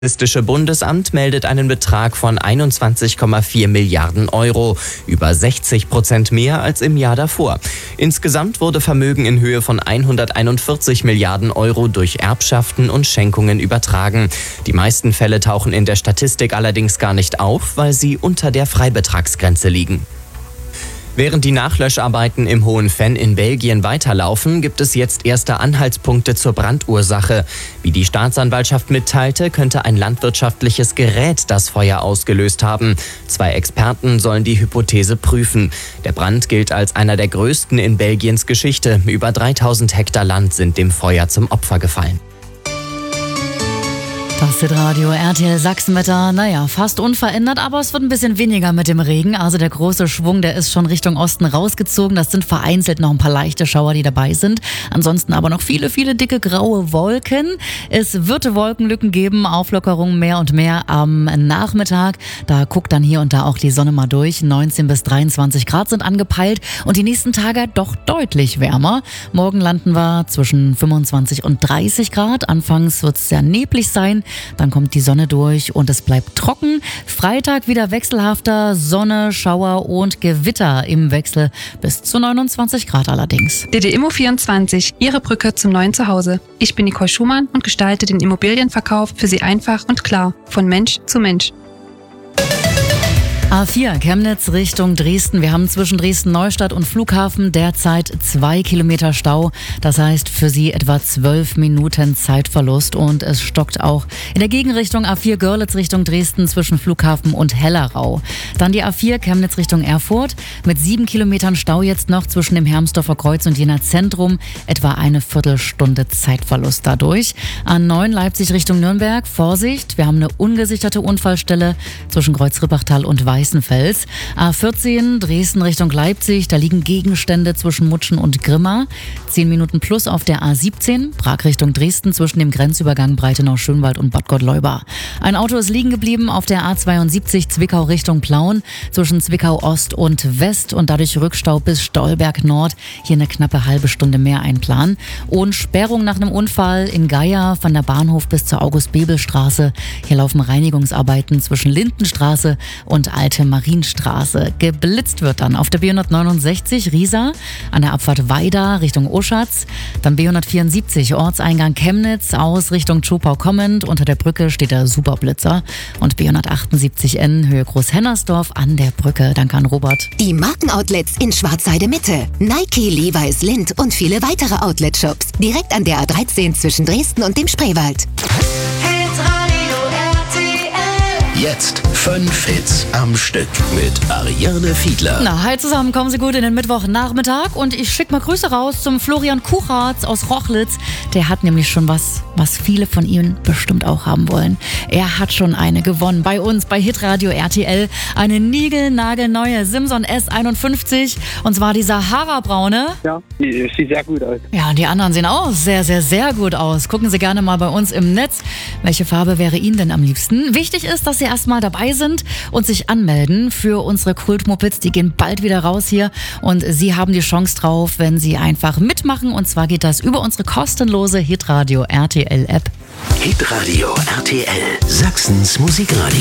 Statistische Bundesamt meldet einen Betrag von 21,4 Milliarden Euro, über 60% mehr als im Jahr davor. Insgesamt wurde Vermögen in Höhe von 141 Milliarden Euro durch Erbschaften und Schenkungen übertragen. Die meisten Fälle tauchen in der Statistik allerdings gar nicht auf, weil sie unter der Freibetragsgrenze liegen. Während die Nachlöscharbeiten im Hohen Venn in Belgien weiterlaufen, gibt es jetzt erste Anhaltspunkte zur Brandursache. Wie die Staatsanwaltschaft mitteilte, könnte ein landwirtschaftliches Gerät das Feuer ausgelöst haben. 2 Experten sollen die Hypothese prüfen. Der Brand gilt als einer der größten in Belgiens Geschichte. Über 3000 Hektar Land sind dem Feuer zum Opfer gefallen. Das Hitradio RTL Sachsenwetter, fast unverändert, aber es wird ein bisschen weniger mit dem Regen. Also der große Schwung, der ist schon Richtung Osten rausgezogen. Das sind vereinzelt noch ein paar leichte Schauer, die dabei sind. Ansonsten aber noch viele, viele dicke graue Wolken. Es wird Wolkenlücken geben, Auflockerungen mehr und mehr am Nachmittag. Da guckt dann hier und da auch die Sonne mal durch. 19 bis 23 Grad sind angepeilt und die nächsten Tage doch deutlich wärmer. Morgen landen wir zwischen 25 und 30 Grad. Anfangs wird es sehr neblig sein. Dann kommt die Sonne durch und es bleibt trocken. Freitag wieder wechselhafter, Sonne, Schauer und Gewitter im Wechsel bis zu 29 Grad allerdings. DD-Immo24, Ihre Brücke zum neuen Zuhause. Ich bin Nicole Schumann und gestalte den Immobilienverkauf für Sie einfach und klar, von Mensch zu Mensch. A4 Chemnitz Richtung Dresden. Wir haben zwischen Dresden-Neustadt und Flughafen derzeit 2 Kilometer Stau. Das heißt für Sie etwa 12 Minuten Zeitverlust. Und es stockt auch in der Gegenrichtung A4 Görlitz Richtung Dresden zwischen Flughafen und Hellerau. Dann die A4 Chemnitz Richtung Erfurt mit 7 Kilometern Stau jetzt noch zwischen dem Hermsdorfer Kreuz und Jena Zentrum. Etwa eine Viertelstunde Zeitverlust dadurch. A9 Leipzig Richtung Nürnberg. Vorsicht, wir haben eine ungesicherte Unfallstelle zwischen Kreuz-Rippachtal und Weißenfels. A14 Dresden Richtung Leipzig, da liegen Gegenstände zwischen Mutschen und Grimma. 10 Minuten plus auf der A17, Prag Richtung Dresden zwischen dem Grenzübergang Breitenau-Schönwald und Bad Gottleuba. Ein Auto ist liegen geblieben auf der A72 Zwickau Richtung Plauen zwischen Zwickau Ost und West und dadurch Rückstau bis Stolberg Nord. Hier eine knappe halbe Stunde mehr einplanen. Und Sperrung nach einem Unfall in Geier von der Bahnhof bis zur August-Bebel-Straße. Hier laufen Reinigungsarbeiten zwischen Lindenstraße und Alte Marienstraße. Geblitzt wird dann auf der B169 Riesa, an der Abfahrt Weida Richtung Oschatz, dann B174 Ortseingang Chemnitz aus Richtung Zschopau-Kommend. Unter der Brücke steht der Superblitzer und B178N Höhe Großhennersdorf an der Brücke. Danke an Robert. Die Markenoutlets in Schwarzheide Mitte. Nike, Levi's, Lindt und viele weitere Outlet-Shops. Direkt an der A13 zwischen Dresden und dem Spreewald. Jetzt 5 Hits am Stück mit Ariane Fiedler. Hi zusammen, kommen Sie gut in den Mittwochnachmittag und ich schicke mal Grüße raus zum Florian Kuchartz aus Rochlitz. Der hat nämlich schon was viele von Ihnen bestimmt auch haben wollen. Er hat schon eine gewonnen bei uns, bei Hitradio RTL. Eine niegelnagelneue Simson S51 und zwar die Sahara-braune. Ja, die sieht sehr gut aus. Ja, und die anderen sehen auch sehr, sehr, sehr gut aus. Gucken Sie gerne mal bei uns im Netz. Welche Farbe wäre Ihnen denn am liebsten? Wichtig ist, dass Sie erstmal dabei sind und sich anmelden für unsere Kultmopeds. Die gehen bald wieder raus hier und Sie haben die Chance drauf, wenn Sie einfach mitmachen. Und zwar geht das über unsere kostenlose Hitradio RTL App. Hitradio RTL, Sachsens Musikradio.